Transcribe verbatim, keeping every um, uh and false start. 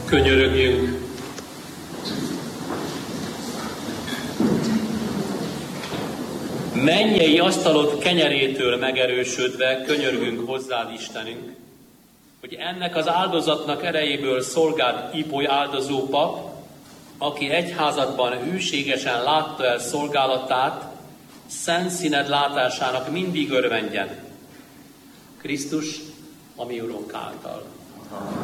Könyörögjünk! Mennyei asztalod kenyerétől megerősödve könyörgünk hozzád, Istenünk, hogy ennek az áldozatnak erejéből szolgáld Ipoly áldozó pap, aki egyházadban hűségesen látta el szolgálatát, szent színed látásának mindig örvendjen. Krisztus, a mi Urunk által.